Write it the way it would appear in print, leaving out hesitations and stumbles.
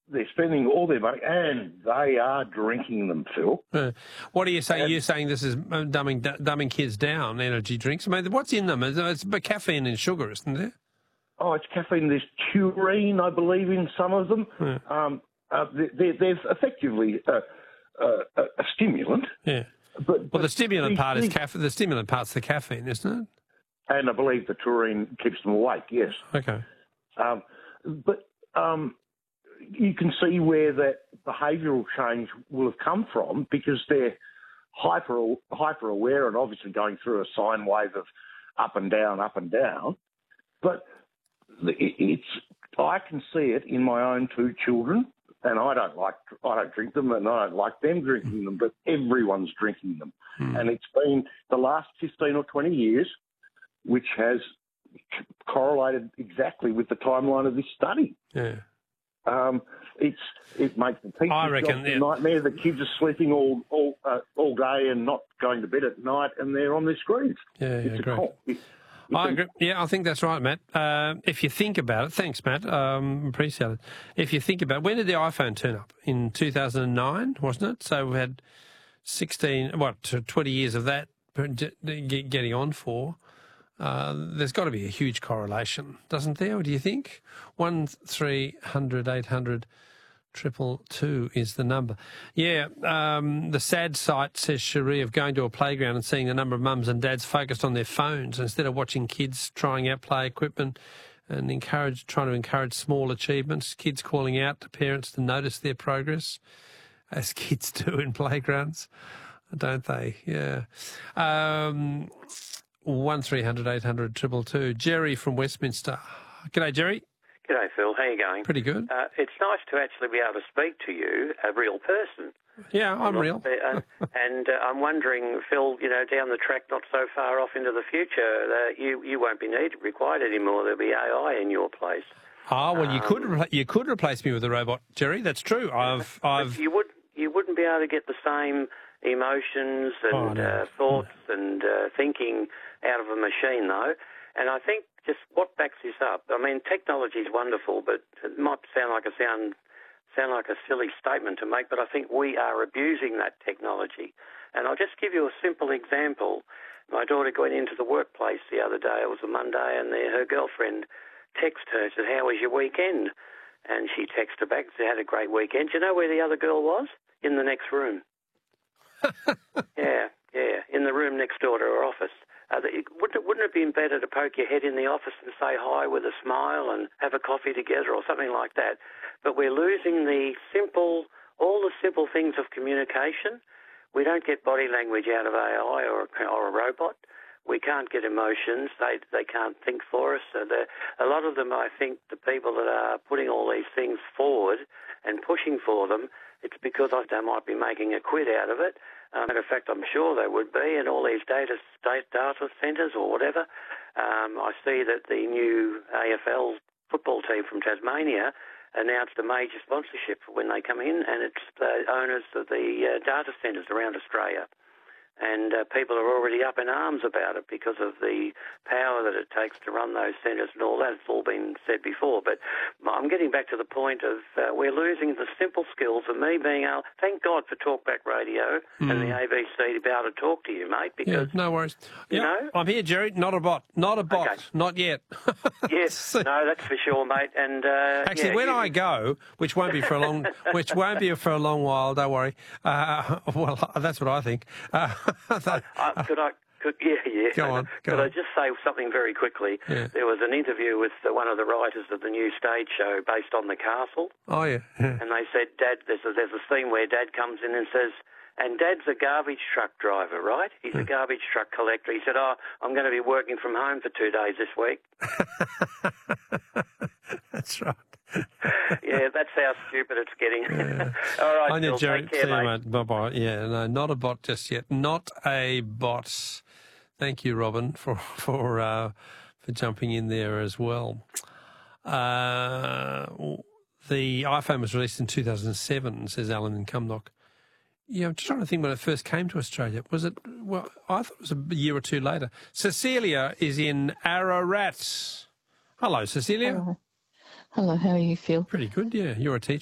they're spending all their money, and they are drinking them, Phil. What are you saying? You're saying this is dumbing kids down, energy drinks? I mean, what's in them? It's caffeine and sugar, isn't there? Oh, it's caffeine. There's taurine, I believe, in some of them. Yeah. They're effectively a stimulant. Yeah. But the stimulant part is caffeine. The stimulant part's the caffeine, isn't it? And I believe the taurine keeps them awake. Yes. Okay. But you can see where that behavioural change will have come from, because they're hyper aware and obviously going through a sine wave of up and down. But I can see it in my own two children, and I don't drink them, and I don't like them drinking them, but everyone's drinking them. And it's been the last 15 or 20 years which has correlated exactly with the timeline of this study. Yeah. It makes the teacher's job a nightmare. The kids are sleeping all day and not going to bed at night, and they're on their screens. Yeah, great. I agree. Yeah, I think that's right, Matt. If you think about it, thanks, Matt. Appreciate it. If you think about it, when did the iPhone turn up? In 2009, wasn't it? So we had 20 years of that getting on for. There's got to be a huge correlation, doesn't there? Do you think? 1300 800 222 is the number. Yeah, the sad sight, says Cherie, of going to a playground and seeing the number of mums and dads focused on their phones instead of watching kids trying out play equipment and trying to encourage small achievements. Kids calling out to parents to notice their progress, as kids do in playgrounds, don't they? Yeah. 1300 800 222. Jerry from Westminster. G'day, Jerry. G'day, Phil. How are you going? Pretty good. It's nice to actually be able to speak to you, a real person. Yeah, I'm real. And I'm wondering, Phil, down the track, not so far off into the future, you won't be required anymore. There'll be AI in your place. Ah, well, you could replace me with a robot, Jerry. That's true. You wouldn't be able to get the same emotions and thoughts and thinking out of a machine, though. And I think just what backs this up, I mean, technology is wonderful, but it might sound like a silly statement to make, but I think we are abusing that technology. And I'll just give you a simple example. My daughter went into the workplace the other day. It was a Monday, and her girlfriend texted her, said, "How was your weekend?" And she texted back, said, "Had a great weekend." Do you know where the other girl was? In the next room. Yeah, in the room next door to her office. Wouldn't it be better to poke your head in the office and say hi with a smile and have a coffee together or something like that? But we're losing all the simple things of communication. We don't get body language out of AI or a robot. We can't get emotions. They can't think for us. So a lot of them, I think, the people that are putting all these things forward and pushing for them, it's because they might be making a quid out of it. Matter of fact, I'm sure they would be, and all these data centres or whatever. I see that the new AFL football team from Tasmania announced a major sponsorship for when they come in, and it's the owners of the data centres around Australia. And people are already up in arms about it because of the power that it takes to run those centres and all that. It's all been said before. But I'm getting back to the point of we're losing the simple skills of me being able... Thank God for Talkback Radio and the ABC to be able to talk to you, mate, because... Yeah, no worries. You know? I'm here, Jerry. Not a bot. Not a bot. Okay. Not yet. Yes, no, that's for sure, mate. And actually, when I go, which won't be for a long while, don't worry. Well, that's what I think. Could I just say something very quickly? Yeah. There was an interview with one of the writers of the new stage show based on The Castle. Oh, yeah. And they said, Dad, there's a scene where Dad comes in and says, and Dad's a garbage truck driver, right? He's a garbage truck collector. He said, I'm going to be working from home for 2 days this week. That's right. Yeah, that's how stupid it's getting. Yeah. All right, on your Jerry. Take care, mate. Bye-bye. Yeah, no, not a bot just yet. Not a bot. Thank you, Robin, for jumping in there as well. The iPhone was released in 2007, says Alan in Cumnock. Yeah, I'm just trying to think when it first came to Australia. Was it? Well, I thought it was a year or two later. Cecilia is in Ararat. Hello, Cecilia. Hello, how are you, Phil? Pretty good, yeah. You're a teacher.